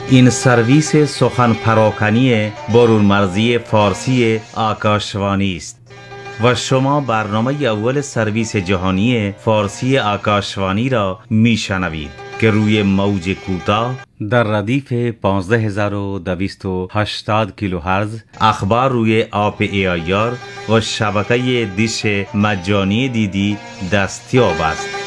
این سرویس سخن پراکنی برون مرزی فارسی آکاشوانی است و شما برنامه اول سرویس جهانی فارسی آکاشوانی را میشنوید که روی موج کوتاه در ردیف 15280 کیلوهرتز اخبار روی آپ ای‌آی‌آر و شبکه دیش مجانی دیدی دستیاب است.